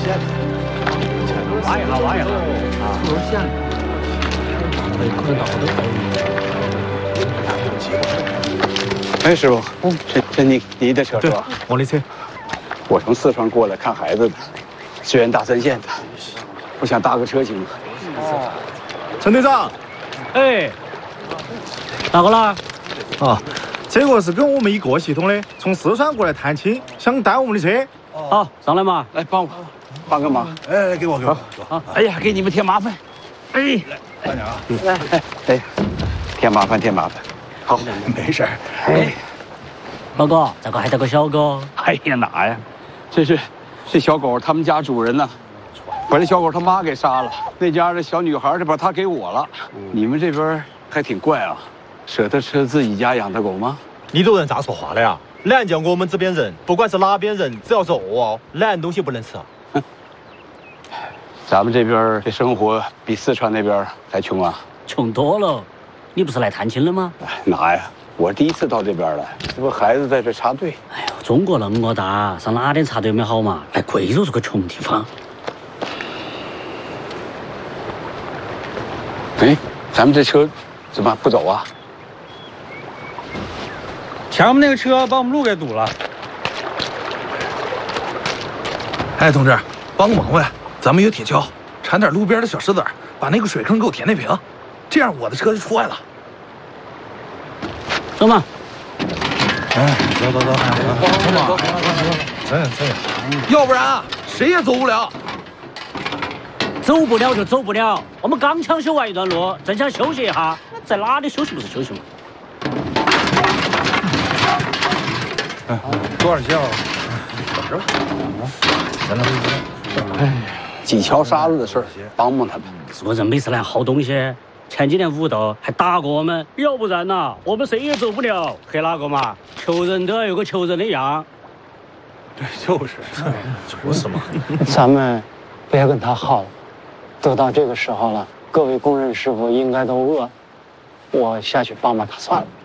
挖一下，挖一下。啊，都是线。 哎，师傅，这你的车是吧？ 我的车。 我从四川过来看孩子的，支援大三线的，我想搭个车行吗？ 哦，陈队长， 哎，哪个啦？ 啊，这个是跟我们一个系统的，从四川过来探亲，想带我们的车。 好，上来嘛， 来帮个忙。 哎，给我。 好，哎呀，给你们添麻烦。哎， 大娘啊， 哎，添麻烦。好， 没事儿。 哎， 老哥，这个还带个小狗。 哎呀，哪呀？这小狗他们家主人呢，把这小狗他妈给杀了，那家的小女孩就把它给我了。你们这边还挺怪啊，舍得吃自己家养的狗吗？ 你这人咋说话的呀？懒叫我们这边人，不管是哪边人，只要是饿，懒东西不能吃。 咱们这边这生活比四川那边还穷啊！ 穷多了。你不是来探亲的吗？ 哪呀？我第一次到这边来，这不孩子在这插队。 哎呦，中国那么大，上哪点插队没好嘛？来贵州是个穷地方。 哎，咱们这车怎么不走啊？ 前面那个车把我们路给堵了。 哎，同志，帮个忙呗，咱们有铁锹，铲点路边的小石子，把那个水坑给我填平，这样我的车就出来了。 走嘛。 哎，走，走嘛，走，要不然谁也走不了。 走不了就走不了，我们刚抢修完一段路，正想休息一下，在哪里休息不是休息吗？ 哎，多少钱啊？等着。 哎，几桥沙子的事儿，帮帮他们。 做人没事来好东西。前几年武斗还打过我们，要不然呐，我们谁也走不了。黑哪个嘛？求人都要有个求人的样。 对，就是嘛。 咱们别跟他耗了，都到这个时候了，各位工人师傅应该都饿，我下去帮帮他算了。